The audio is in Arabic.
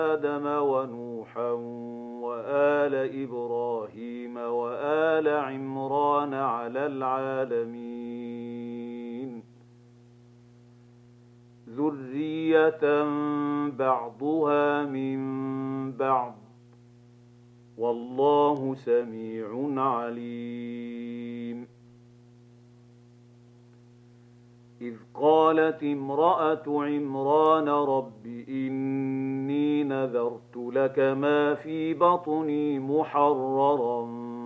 آدم ونوحا وآل إبراهيم وآل عمران على العالمين ذرية بعضها من بعض والله سميع عليم. إذ قالت امرأة عمران رب إني نذرت لك ما في بطني محررا